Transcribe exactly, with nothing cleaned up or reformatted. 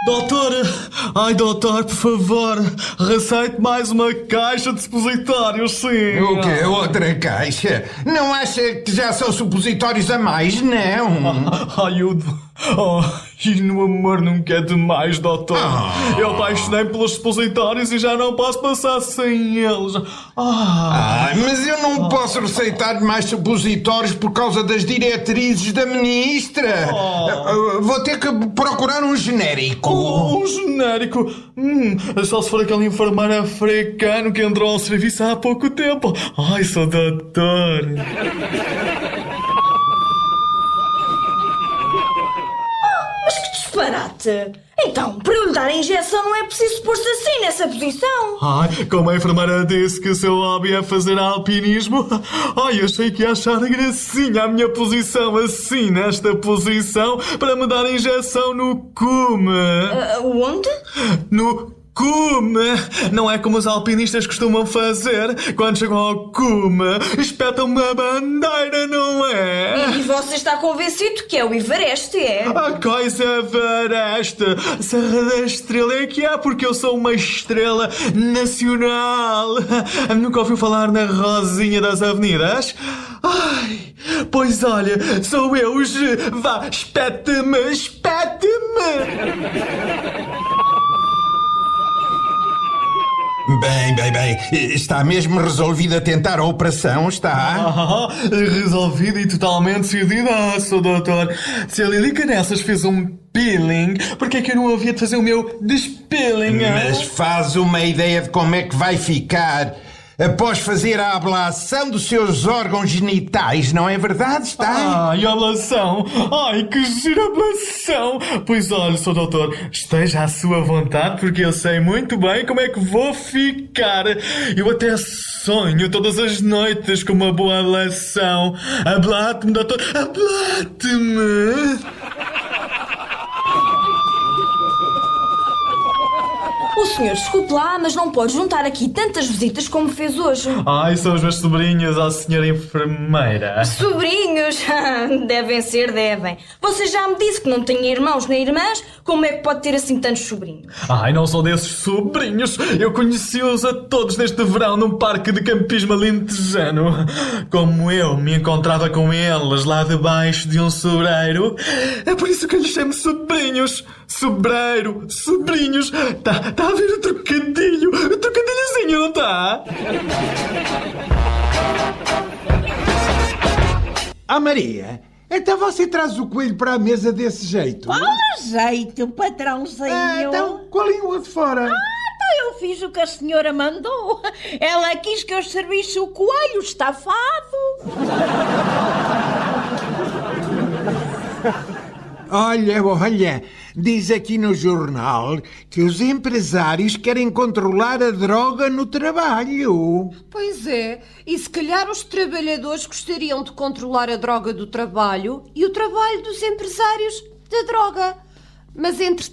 Doutor, ai doutor, por favor, receite mais uma caixa de supositórios, sim. O quê? Outra caixa? Não acha que já são supositórios a mais, não? Ai, eu... Oh, e no amor nunca é demais, doutor. Oh. Eu apaixonei pelos supositórios e já não posso passar sem eles. Ah. Ah, mas eu não posso receitar mais supositórios por causa das diretrizes da ministra. Oh. Vou ter que procurar um genérico. Um genérico? Hum, só se for aquele enfermeiro africano que entrou ao serviço há pouco tempo. Ai, sou doutor. Disparate! Então, para eu lhe dar a injeção não é preciso pôr-se assim nessa posição. Ai, como a enfermeira disse que o seu hobby é fazer alpinismo, ai, achei que ia achar gracinha a minha posição assim, nesta posição, para me dar a injeção no cume. Uh, onde? No cume! Não é como os alpinistas costumam fazer quando chegam ao cume. Espetam uma bandeira, não é? E você está convencido que é o Everest, é? A coisa Everest! Serra da Estrela é que é, porque eu sou uma estrela nacional. Nunca ouviu falar na Rosinha das Avenidas? Ai, pois olha, sou eu, G. Vá, espete-me, espete-me! Bem, bem, bem. Está mesmo resolvido a tentar a operação, está? Ah, resolvido e totalmente decididaço, doutor. Se a Lilica nessas fez um peeling, porque é que eu não havia de fazer o meu despeeling? Mas faz uma ideia de como é que vai ficar após fazer a ablação dos seus órgãos genitais, não é verdade, está? Ai, ablação! Ai, que gira ablação! Pois olha, Sr. Doutor, esteja à sua vontade, porque eu sei muito bem como é que vou ficar. Eu até sonho todas as noites com uma boa ablação. Ablate-me, doutor, ablate-me! O senhor, desculpe lá, mas não pode juntar aqui tantas visitas como fez hoje. Ai, são os meus sobrinhos, ó senhora enfermeira. Sobrinhos? Devem ser, devem. Você já me disse que não tinha irmãos nem irmãs. Como é que pode ter assim tantos sobrinhos? Ai, não sou desses sobrinhos. Eu conheci-os a todos neste verão num parque de campismo alentejano. Como eu me encontrava com eles lá debaixo de um sobreiro, é por isso que eu lhes chamo sobrinhos. Sobreiro, sobrinhos. Tá, tá a ver o trocadilho? O trocadilhozinho, não tá? Ah, Maria, então você traz o coelho para a mesa desse jeito? Qual jeito, patrãozinho? Ah, então, com a língua de fora. Ah, então eu fiz o que a senhora mandou. Ela quis que eu servisse o coelho estafado. Olha, olha, diz aqui no jornal que os empresários querem controlar a droga no trabalho. Pois é, e se calhar os trabalhadores gostariam de controlar a droga do trabalho e o trabalho dos empresários da droga. Mas entre